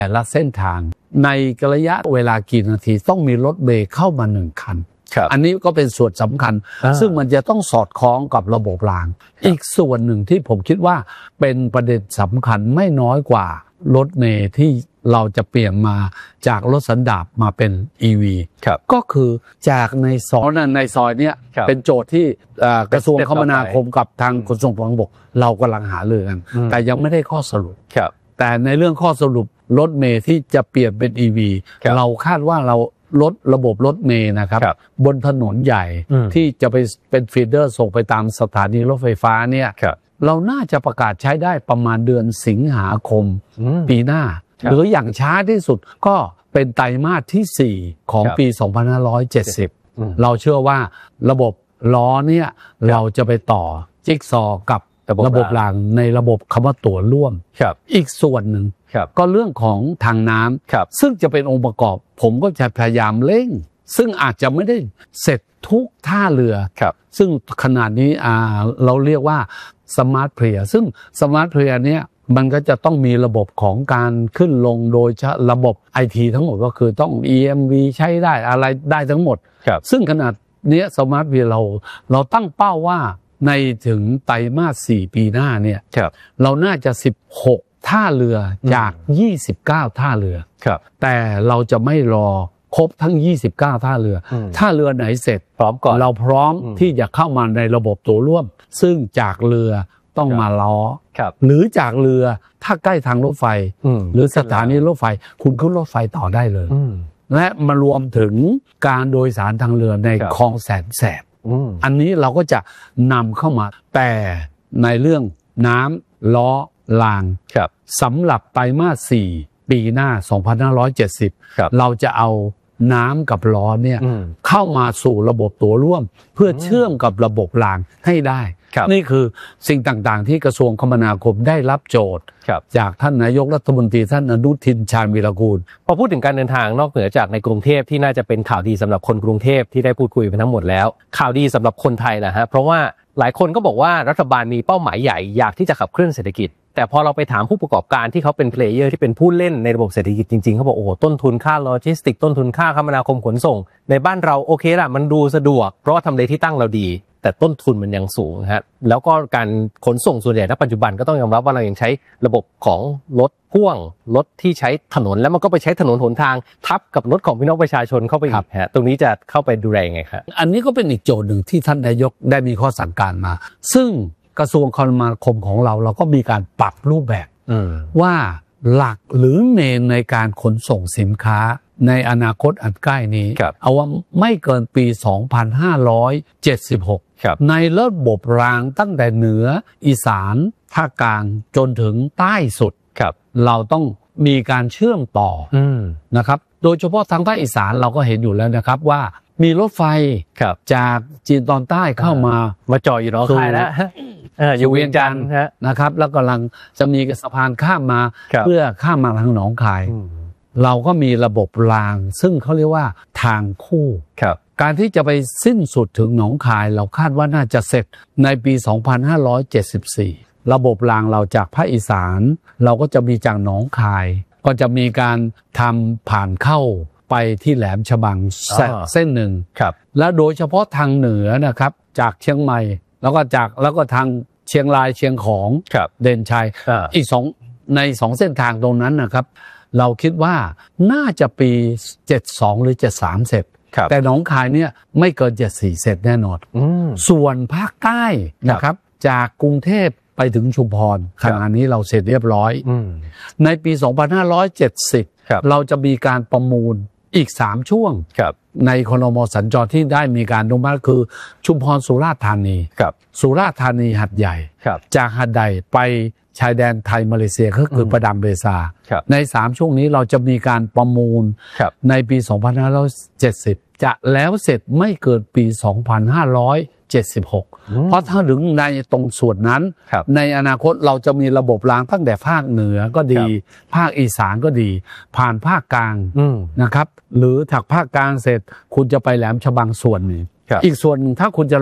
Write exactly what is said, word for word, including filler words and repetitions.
แต่ละเส้นทางในระยะเวลากี่นาทีต้องมีรถเมล์เข้ามาหนึ่งคันอันนี้ก็เป็นส่วนสำคัญซึ่งมันจะต้องสอดคล้องกับระบบรางอีกส่วนหนึ่งที่ผมคิดว่าเป็นประเด็นสำคัญไม่น้อยกว่ารถเมล์ที่เราจะเปลี่ยนมาจากรถสันดาปมาเป็น อี วี ก็คือจากในซอยในซอยเนี้ยเป็นโจทย์ที่กระทรวงคมนาคมกับทางขนส่งทางบกเรากำลังหารือกันแต่ยังไม่ได้ข้อสรุปแต่ในเรื่องข้อสรุปรถเมล์ที่จะเปลี่ยนเป็น อี วี เราคาดว่าเราลดระบบรถเมล์นะครับบนถนนใหญ่ที่จะไปเป็นฟีเดอร์ส่งไปตามสถานีรถไฟฟ้าเนี่ยเราน่าจะประกาศใช้ได้ประมาณเดือนสิงหาคมปีหน้าหรืออย่างช้าที่สุดก็เป็นไตรมาสที่สี่ของปีสองพันห้าร้อยเจ็ดสิบเราเชื่อว่าระบบล้อเนี่ยเราจะไปต่อจิ๊กซอว์กับระบบรางในระบบคำว่าตั๋วร่วมอีกส่วนหนึ่งก็เรื่องของทางน้ำซึ่งจะเป็นองค์ประกอบผมก็จะพยายามเร่งซึ่งอาจจะไม่ได้เสร็จทุกท่าเรือซึ่งขนาดนี้อ่าเราเรียกว่าสมาร์ทเพลียซึ่งสมาร์ทเพลียเนี่ยมันก็จะต้องมีระบบของการขึ้นลงโดยระบบ ไอ ที ทั้งหมดก็คือต้อง อี เอ็ม วี ใช้ได้อะไรได้ทั้งหมดซึ่งขนาดนี้สมาร์ทเพลียเราเราตั้งเป้าว่าในถึงไตรมาสสี่ปีหน้าเนี่ยเราน่าจะสิบหกท่าเรือจากยี่สิบเก้าท่าเรือแต่เราจะไม่รอครบทั้งยี่สิบเก้าท่าเรือท่าเรือไหนเสร็จพร้อมก่อนเราพร้อมที่จะเข้ามาในระบบตั๋วร่วมซึ่งจากเรือต้องมาล้อหรือจากเรือถ้าใกล้ทางรถไฟหรือสถานีรถไฟคุณขึ้นรถไฟต่อได้เลยและมารวมถึงการโดยสารทางเรือในคลองแสนแสบอันนี้เราก็จะนำเข้ามาแต่ในเรื่องน้ำล้อรางสำหรับไตรมาสสี่ปีหน้าสองพันห้าร้อยเจ็ดสิบเราจะเอาน้ำกับล้อเนี่ยเข้ามาสู่ระบบตั๋วร่วมเพื่อเชื่อมกับระบบรางให้ได้นี่คือสิ่งต่างๆที่กระทรวงคมนาคมได้รับโจทย์จากท่านนายกรัฐมนตรีท่านอนุทินชาญวีรกูลพอพูดถึงการเดินทางนอกเหนือจากในกรุงเทพที่น่าจะเป็นข่าวดีสำหรับคนกรุงเทพที่ได้พูดคุยไปทั้งหมดแล้วข่าวดีสำหรับคนไทยนะฮะเพราะว่าหลายคนก็บอกว่ารัฐบาลมีเป้าหมายใหญ่อยากที่จะขับเคลื่อนเศรษฐกิจแต่พอเราไปถามผู้ประกอบการที่เขาเป็นเพลเยอร์ที่เป็นผู้เล่นในระบบเศรษฐกิจจริงๆเขาบอกโอ้โหต้นทุนค่าโลจิสติกต้นทุนค่าคมนาคมขนส่งในบ้านเราโอเคละมันดูสะดวกเพราะว่าทำเลที่ตั้งเราดีแต่ต้นทุนมันยังสูงฮะแล้วก็การขนส่งส่วนใหญ่ณปัจจุบันก็ต้องยอมรับว่าเรายังใช้ระบบของรถพ่วงรถที่ใช้ถนนแล้วมันก็ไปใช้ถนนหนทางทับกับรถของพี่น้องประชาชนเข้าไปอีกฮะตรงนี้จะเข้าไปดูแลยังไงครับอันนี้ก็เป็นอีกโจทย์หนึ่งที่ท่านนายกได้มีข้อสั่งการมาซึ่งกระทรวงคมนาคมของเราเราก็มีการปรับรูปแบบว่าหลักหรือเมนในการขนส่งสินค้าในอนาคตอันใกล้นี้เอาว่าไม่เกินปีสองพันห้าร้อยเจ็ดสิบหกในระบบรางตั้งแต่เหนืออีสานภาคกลางจนถึงใต้สุดเราต้องมีการเชื่อมต่อนะครับโดยเฉพาะทางภาคอีสานเราก็เห็นอยู่แล้วนะครับว่ามีรถไฟจากจีนตอนใต้เข้ามามาจอดอยู่หนองคายแล้วอยู่เวียงจันทร์นะครับแล้วกำลังจะมีสะพานข้ามมาเพื่อข้ามมาทางหนองคายเราก็มีระบบรางซึ่งเขาเรียกว่าทางคู่การที่จะไปสิ้นสุดถึงหนองคายเราคาดว่าน่าจะเสร็จในปีสองพันห้าร้อยเจ็ดสิบสี่ระบบรางเราจากภาคอีสานเราก็จะมีจากหนองคายก็จะมีการทำผ่านเข้าไปที่แหลมฉบังเส้นหนึ่งและโดยเฉพาะทางเหนือนะครับจากเชียงใหม่แล้วก็จากแล้วก็ทางเชียงรายเชียงของเด่นชัยอีกสองในสองเส้นทางตรงนั้นนะครับเราคิดว่าน่าจะปีเจ็ดสิบสองหรือเจ็ดสิบสามเสร็จแต่หนองคายเนี่ยไม่เกินเจ็ดสิบสี่เสร็จแน่นอนส่วนภาคใต้นะครับจากกรุงเทพไปถึงชุมพรขณะนี้เราเสร็จเรียบร้อยในปีสองพันห้าร้อยเจ็ดสิบเราจะมีการประมูลอีกสามช่วงในครม.สัญจรที่ได้มีการอนุมัติคือชุมพรสุราษฎร์ธานีสุราษฎร์ธานีหัดใหญ่จากหัดใหญ่ไปชายแดนไทยมาเลเซียก็คือประดัมเบซาในสามช่วงนี้เราจะมีการประมูลในปีสองพันห้าร้อยเจ็ดสิบจะแล้วเสร็จไม่เกินปีสองพันห้าร้อยเจ็ดสิบหกเพราะถ้าถึงในตรงส่วนนั้นในอนาคตเราจะมีระบบรางตั้งแต่ภาคเหนือก็ดีภาคอีสานก็ดีผ่านภาคกลางนะครับหรือถักภาคกลางเสร็จคุณจะไปแหลมฉบังส่วนหนึ่งอีกส่วนถ้าคุณจะ